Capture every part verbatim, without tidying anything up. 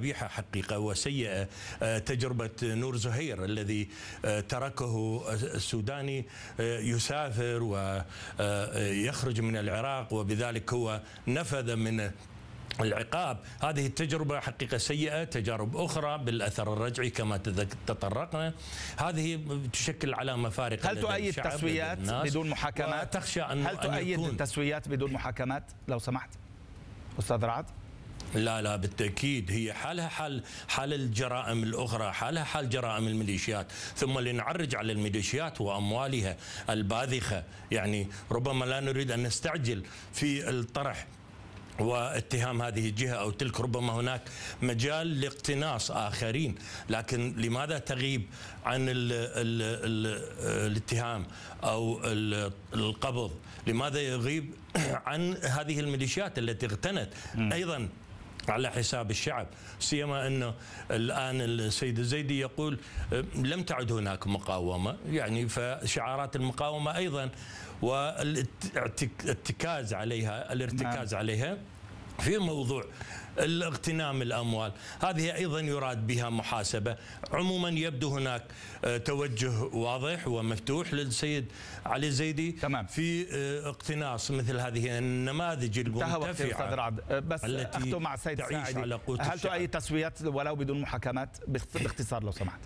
قبيحة حقيقة وسيئة. تجربة نور زهير الذي تركه السوداني يسافر ويخرج من العراق وبذلك هو نفذ من العقاب. هذه التجربة حقيقة سيئة. تجارب أخرى بالأثر الرجعي كما تطرقنا، هذه تشكل علامة فارقة. هل تؤيد تسويات بدون محاكمات؟ تخشى أن هل تؤيد أن تسويات بدون محاكمات لو سمحت أستاذ رعد؟ لا لا بالتأكيد هي حالها حال حال الجرائم الأخرى، حالها حال جرائم الميليشيات، ثم لنعرج على الميليشيات وأموالها الباذخة. يعني ربما لا نريد أن نستعجل في الطرح واتهام هذه الجهة أو تلك، ربما هناك مجال لاقتناص آخرين، لكن لماذا تغيب عن ال ال ال الاتهام أو القبض؟ لماذا يغيب عن هذه الميليشيات التي اغتنت أيضا على حساب الشعب؟ سيما أنه الآن السيد الزيدي يقول لم تعد هناك مقاومة، يعني فشعارات المقاومة أيضا والاتكاز عليها الارتكاز عليها في موضوع الاغتنام الأموال، هذه أيضا يراد بها محاسبة. عموما يبدو هناك توجه واضح ومفتوح للسيد علي الزيدي تمام. في اقتناص مثل هذه النماذج المرتفعة. بس أختم مع السيد الساعدي، هل تؤيد تسويات ولو بدون محاكمات؟ باختصار لو سمحت.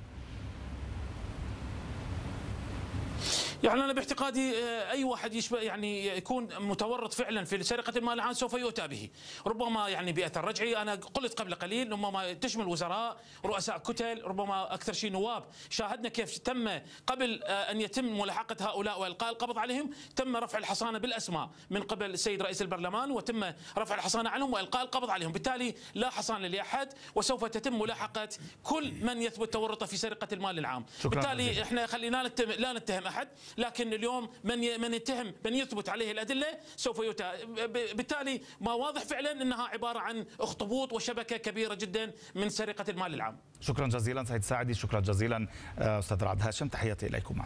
يعني أنا باعتقادي أي واحد يشبه يعني يكون متورط فعلا في سرقة المال العام سوف يؤتى به، ربما يعني بأثر رجعي. أنا قلت قبل قليل ربما تشمل وزراء، رؤساء كتل، ربما أكثر شيء نواب. شاهدنا كيف تم قبل أن يتم ملاحقة هؤلاء وإلقاء القبض عليهم، تم رفع الحصانة بالأسماء من قبل السيد رئيس البرلمان، وتم رفع الحصانة عنهم وإلقاء القبض عليهم، بالتالي لا حصانة لأحد، وسوف تتم ملاحقة كل من يثبت تورطه في سرقة المال العام. بالتالي جزيلا. احنا خلينا نتهم لا نتهم أحد، لكن اليوم من من يتهم من يثبت عليه الأدلة سوف يؤتى. بالتالي ما واضح فعلا أنها عبارة عن اخطبوط وشبكة كبيرة جدا من سرقة المال العام. شكرا جزيلا سيد ساعدي، شكرا جزيلا أستاذ رعد هاشم، تحياتي إليكم.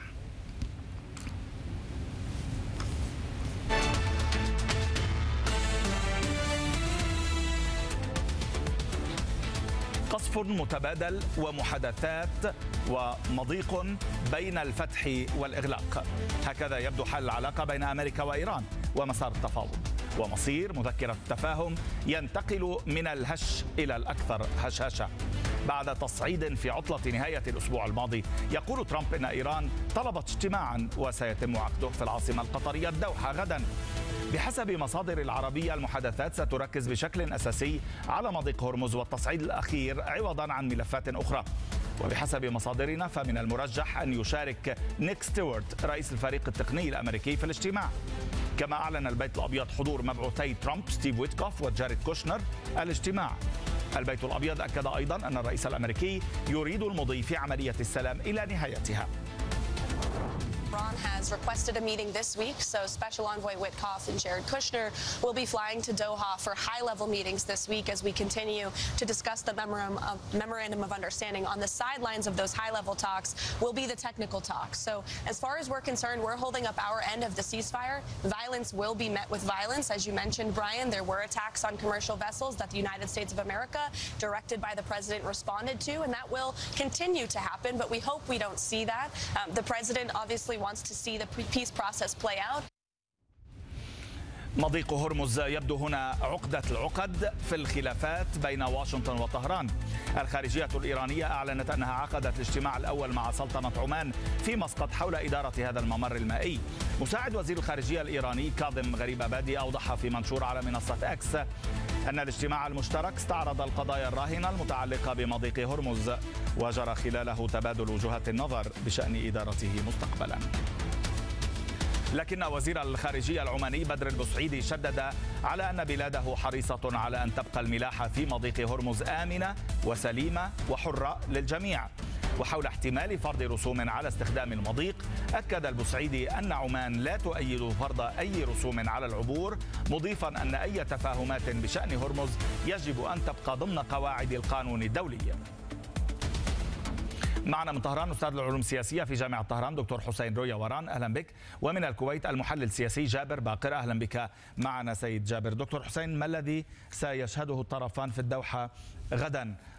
قصف متبادل ومحادثات ومضيق بين الفتح والإغلاق، هكذا يبدو حل العلاقة بين أمريكا وإيران ومسار التفاوض، ومصير مذكرة التفاهم ينتقل من الهش إلى الأكثر هشاشة. بعد تصعيد في عطلة نهاية الأسبوع الماضي، يقول ترامب إن إيران طلبت اجتماعا وسيتم عقده في العاصمة القطرية الدوحة غدا. بحسب مصادر العربية المحادثات ستركز بشكل أساسي على مضيق هرمز والتصعيد الأخير عوضا عن ملفات أخرى. وبحسب مصادرنا فمن المرجح أن يشارك نيك ستيوارت رئيس الفريق التقني الأمريكي في الاجتماع. كما أعلن البيت الأبيض حضور مبعوثي ترامب ستيف ويتكوف وجاريد كوشنر الاجتماع. البيت الأبيض أكد أيضا أن الرئيس الأمريكي يريد المضي في عملية السلام إلى نهايتها. Iran has requested a meeting this week, so Special Envoy Witkoff and Jared Kushner will be flying to Doha for high-level meetings this week as we continue to discuss the memorandum of, memorandum of understanding. On the sidelines of those high-level talks will be the technical talks. So as far as we're concerned, we're holding up our end of the ceasefire. Violence will be met with violence. As you mentioned, Brian, there were attacks on commercial vessels that the United States of America, directed by the president, responded to, and that will continue to happen, but we hope we don't see that. Um, the president obviously wants to see the peace process play out. مضيق هرمز يبدو هنا عقدة العقد في الخلافات بين واشنطن وطهران. الخارجية الإيرانية أعلنت أنها عقدت الاجتماع الأول مع سلطنة عمان في مسقط حول إدارة هذا الممر المائي. مساعد وزير الخارجية الإيراني كاظم غريب أبادي أوضح في منشور على منصة أكس أن الاجتماع المشترك استعرض القضايا الراهنة المتعلقة بمضيق هرمز، وجرى خلاله تبادل وجهات النظر بشأن إدارته مستقبلا. لكن وزير الخارجية العماني بدر البصعيدي شدد على أن بلاده حريصة على أن تبقى الملاحة في مضيق هرمز آمنة وسليمة وحرة للجميع. وحول احتمال فرض رسوم على استخدام المضيق، أكد البصعيدي أن عمان لا تؤيد فرض أي رسوم على العبور، مضيفا أن أي تفاهمات بشأن هرمز يجب أن تبقى ضمن قواعد القانون الدولي. معنا من طهران أستاذ العلوم السياسية في جامعة طهران دكتور حسين رويا وران، أهلا بك. ومن الكويت المحلل السياسي جابر باقر، أهلا بك معنا سيد جابر. دكتور حسين، ما الذي سيشهده الطرفان في الدوحة غدا